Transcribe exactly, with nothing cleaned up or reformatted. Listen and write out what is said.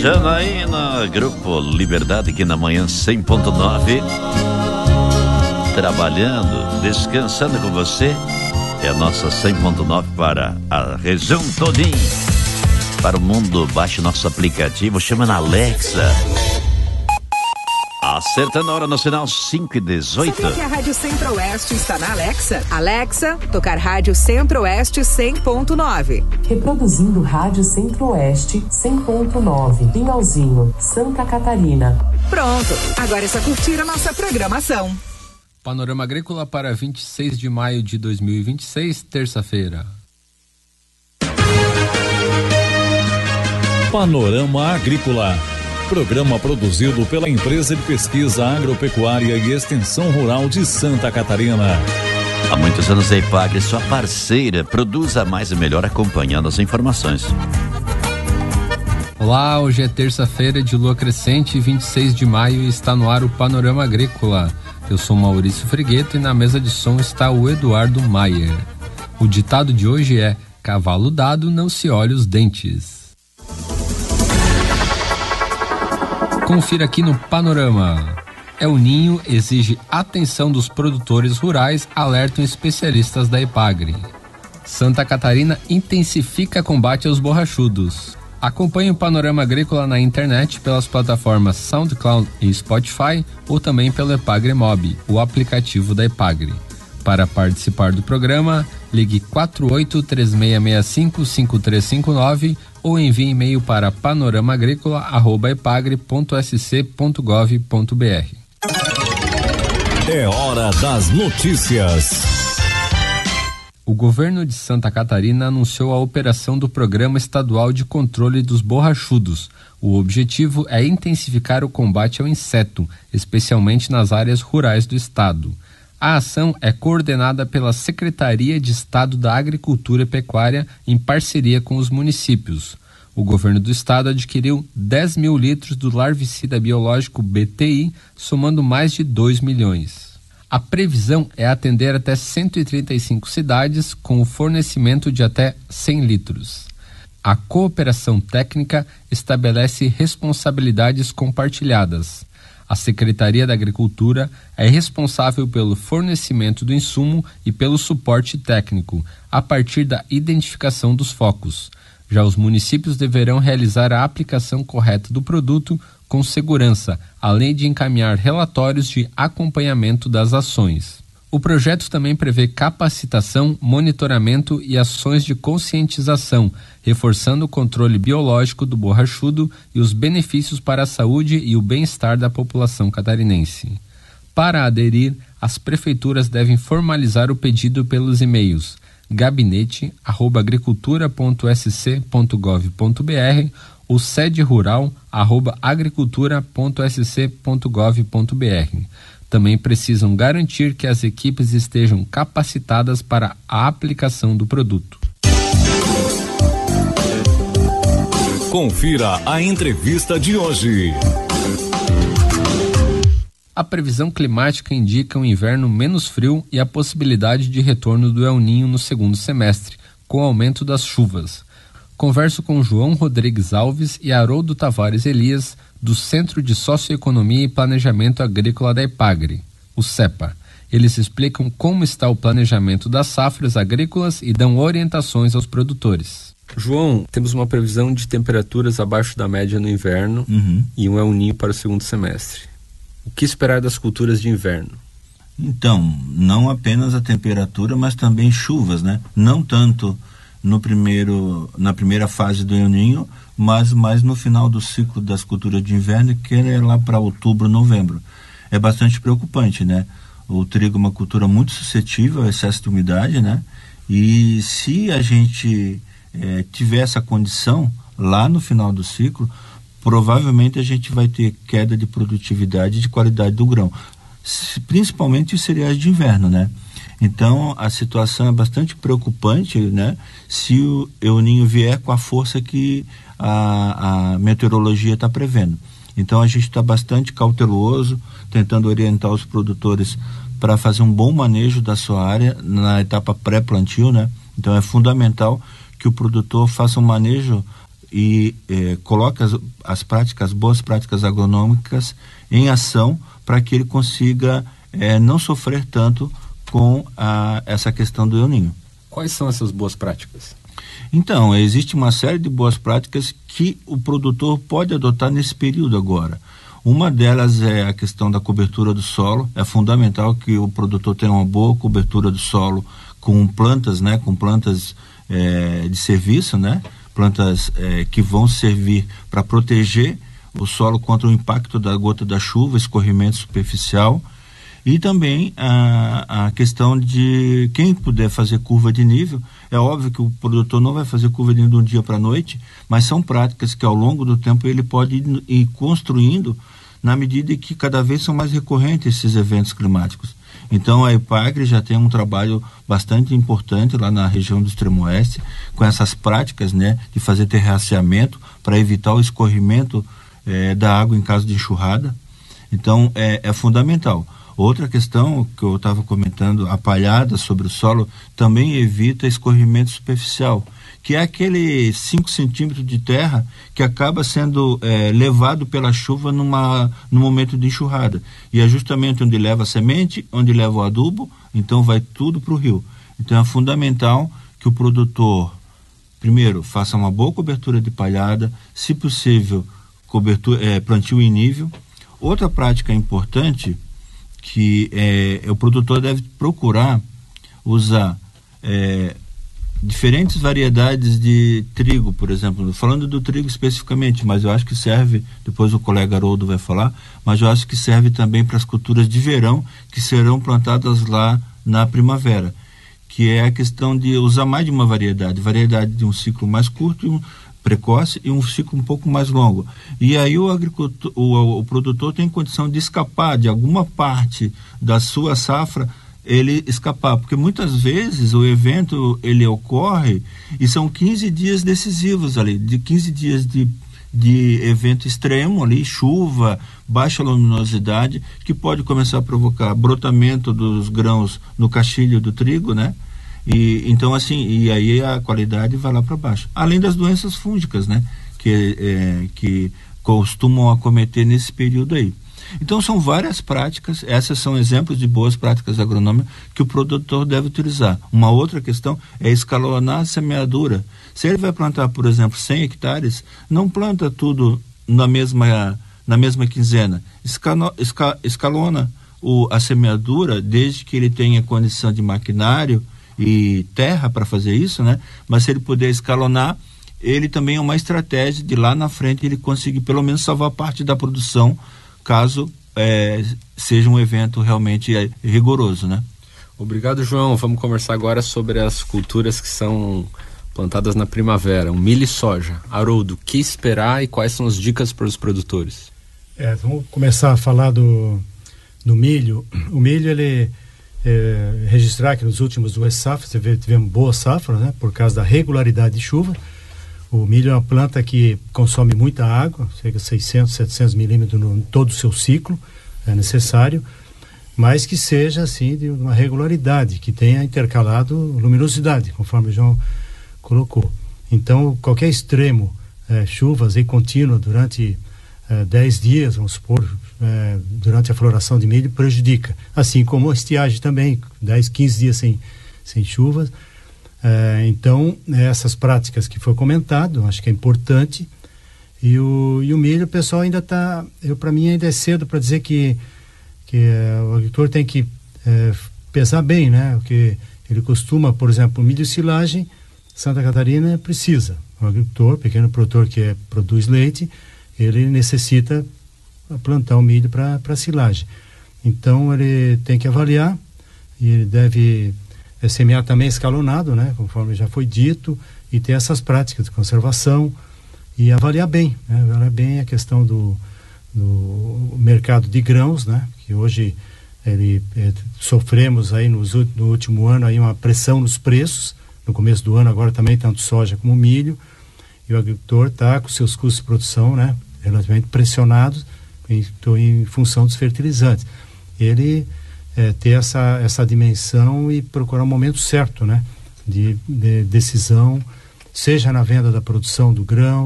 Janaína, Grupo Liberdade, aqui na manhã cem ponto nove. Trabalhando, descansando com você. É a nossa cem ponto nove para a região todinha. Para o mundo, baixe nosso aplicativo, chama na Alexa. Acertando a hora no sinal cinco e dezoito. Sabia que a Rádio Centro-Oeste está na Alexa? Alexa, tocar Rádio Centro-Oeste cem ponto nove. Reproduzindo Rádio Centro-Oeste cem ponto nove. Pinhalzinho, Santa Catarina. Pronto, agora é só curtir a nossa programação. Panorama Agrícola para vinte e seis de maio de dois mil e vinte e seis, terça-feira. Panorama Agrícola. Programa produzido pela Empresa de Pesquisa Agropecuária e Extensão Rural de Santa Catarina. Há muitos anos a EPAGRE, sua parceira, produza mais e melhor acompanhando as informações. Olá, hoje é terça-feira de lua crescente, vinte e seis de maio, e está no ar o Panorama Agrícola. Eu sou Maurício Fregueto e na mesa de som está o Eduardo Maier. O ditado de hoje é: cavalo dado não se olha os dentes. Confira aqui no Panorama. El Ninho exige atenção dos produtores rurais, alertam especialistas da EPAGRE. Santa Catarina intensifica combate aos borrachudos. Acompanhe o Panorama Agrícola na internet pelas plataformas SoundCloud e Spotify ou também pelo EPAGRE Mob, o aplicativo da EPAGRE. Para participar do programa, ligue quatro oito três seis seis cinco cinco três cinco nove ou envie e-mail para panoramaagricola arroba epagre ponto s c ponto gov ponto b r. É hora das notícias. O governo de Santa Catarina anunciou a operação do Programa Estadual de Controle dos Borrachudos. O objetivo é intensificar o combate ao inseto, especialmente nas áreas rurais do estado. A ação é coordenada pela Secretaria de Estado da Agricultura e Pecuária em parceria com os municípios. O governo do estado adquiriu dez mil litros do larvicida biológico B T I, somando mais de dois milhões. A previsão é atender até cento e trinta e cinco cidades com o fornecimento de até cem litros. A cooperação técnica estabelece responsabilidades compartilhadas. A Secretaria da Agricultura é responsável pelo fornecimento do insumo e pelo suporte técnico, a partir da identificação dos focos. Já os municípios deverão realizar a aplicação correta do produto com segurança, além de encaminhar relatórios de acompanhamento das ações. O projeto também prevê capacitação, monitoramento e ações de conscientização, reforçando o controle biológico do borrachudo e os benefícios para a saúde e o bem-estar da população catarinense. Para aderir, as prefeituras devem formalizar o pedido pelos e-mails gabinete arroba agricultura ponto s c ponto gov ponto b r ou sede rural arroba agricultura ponto s c ponto gov ponto b r. Também precisam garantir que as equipes estejam capacitadas para a aplicação do produto. Confira a entrevista de hoje. A previsão climática indica um inverno menos frio e a possibilidade de retorno do El Ninho no segundo semestre, com o aumento das chuvas. Converso com João Rodrigues Alves e Haroldo Tavares Elias, do Centro de Socioeconomia e Planejamento Agrícola da EPAGRE, o CEPA. Eles explicam como está o planejamento das safras agrícolas e dão orientações aos produtores. João, temos uma previsão de temperaturas abaixo da média no inverno uhum. e um El Ninho para o segundo semestre. O que esperar das culturas de inverno? Então, não apenas a temperatura, mas também chuvas, né? Não tanto no primeiro, na primeira fase do El Ninho, mas mais no final do ciclo das culturas de inverno, que é lá para outubro, novembro. É bastante preocupante, né? O trigo é uma cultura muito suscetível ao excesso de umidade, né? E se a gente é, tiver essa condição lá no final do ciclo, provavelmente a gente vai ter queda de produtividade e de qualidade do grão, principalmente os cereais de inverno, né? Então a situação é bastante preocupante, né? Se o El Ninho vier com a força que a, a meteorologia está prevendo. Então a gente está bastante cauteloso, tentando orientar os produtores para fazer um bom manejo da sua área na etapa pré-plantio, né? Então é fundamental que o produtor faça um manejo e eh, coloca as, as práticas, boas práticas agronômicas em ação para que ele consiga eh, não sofrer tanto com a, essa questão do El Niño. Quais são essas boas práticas? Então, existe uma série de boas práticas que o produtor pode adotar nesse período agora. Uma delas é a questão da cobertura do solo. É fundamental que o produtor tenha uma boa cobertura do solo com plantas, né, com plantas eh, de serviço, né, plantas eh, que vão servir para proteger o solo contra o impacto da gota da chuva, escorrimento superficial, e também a, a questão de quem puder fazer curva de nível. É óbvio que o produtor não vai fazer curva de nível de um dia para a noite, mas são práticas que ao longo do tempo ele pode ir, ir construindo na medida que cada vez são mais recorrentes esses eventos climáticos. Então a EPAGRE já tem um trabalho bastante importante lá na região do extremo oeste, com essas práticas, né, de fazer terraceamento para evitar o escorrimento eh, da água em caso de enxurrada. Então é, é fundamental. Outra questão que eu estava comentando, a palhada sobre o solo também evita escorrimento superficial, que é aquele cinco centímetros de terra que acaba sendo é, levado pela chuva numa, no momento de enxurrada. E é justamente onde leva a semente, onde leva o adubo, então vai tudo para o rio. Então é fundamental que o produtor, primeiro, faça uma boa cobertura de palhada, se possível, cobertura, é, plantio em nível. Outra prática importante que é, o produtor deve procurar usar é, diferentes variedades de trigo, por exemplo, falando do trigo especificamente, mas eu acho que serve, depois o colega Haroldo vai falar, mas eu acho que serve também para as culturas de verão que serão plantadas lá na primavera, que é a questão de usar mais de uma variedade, variedade de um ciclo mais curto e um precoce e um ciclo um pouco mais longo. E aí o agricultor, o, o produtor tem condição de escapar de alguma parte da sua safra, ele escapar, porque muitas vezes o evento ele ocorre e são quinze dias decisivos ali, de quinze dias de, de evento extremo ali, chuva, baixa luminosidade, que pode começar a provocar brotamento dos grãos no caixilho do trigo, né? E então assim, e aí a qualidade vai lá para baixo. Além das doenças fúngicas, né? Que, é, que costumam acometer nesse período aí. Então são várias práticas, essas são exemplos de boas práticas agronômicas que o produtor deve utilizar. Uma outra questão é escalonar a semeadura. Se ele vai plantar, por exemplo, cem hectares, não planta tudo na mesma, na mesma quinzena. Escano, esca, escalona o, a semeadura desde que ele tenha condição de maquinário e terra para fazer isso, né? Mas se ele puder escalonar, ele também é uma estratégia de lá na frente ele conseguir pelo menos salvar parte da produção, caso é, seja um evento realmente é, rigoroso, né? Obrigado, João. Vamos conversar agora sobre as culturas que são plantadas na primavera, o milho e soja. Haroldo, o que esperar e quais são as dicas para os produtores? É, vamos começar a falar do, do milho. O milho, ele É, registrar que nos últimos duas safras tivemos boa safra, né, por causa da regularidade de chuva. O milho é uma planta que consome muita água, cerca de seiscentos, setecentos milímetros no todo o seu ciclo, é necessário, mas que seja assim de uma regularidade, que tenha intercalado luminosidade, conforme o João colocou. Então, qualquer extremo, é, chuvas aí contínuas durante dez dias, vamos supor, é, durante a floração de milho, prejudica. Assim como a estiagem também, dez, quinze dias sem, sem chuvas. É, então, essas práticas que foi comentado, acho que é importante. E o, e o milho, o pessoal ainda está, eu para mim ainda é cedo para dizer que, que é, o agricultor tem que é, pesar bem, né? Porque ele costuma, por exemplo, milho e silagem, Santa Catarina precisa. O agricultor, pequeno produtor que é, produz leite, ele necessita plantar o milho para silagem. Então ele tem que avaliar e ele deve é, semear também escalonado, né, conforme já foi dito, e ter essas práticas de conservação e avaliar bem, né, avaliar bem a questão do, do mercado de grãos, né, que hoje ele, é, sofremos aí nos, no último ano aí uma pressão nos preços, no começo do ano agora também tanto soja como milho, e o agricultor está com seus custos de produção, né, relativamente pressionados em, em função dos fertilizantes. Ele é, ter essa, essa dimensão e procurar o momento certo, né, de, de decisão, seja na venda da produção do grão,